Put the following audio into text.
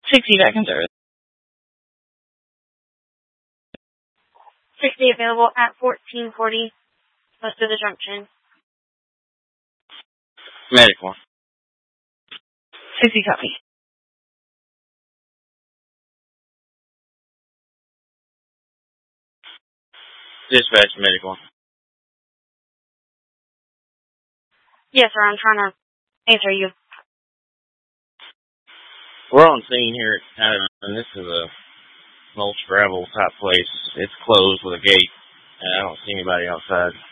60 back in service. 60 available at 1440 west of the junction. Medic 1. 60 copy. Dispatch, Medic 1. Yes, sir, I'm trying to answer you. We're on scene here at Adams, and this is a mulch gravel type place. It's closed with a gate, and I don't see anybody outside.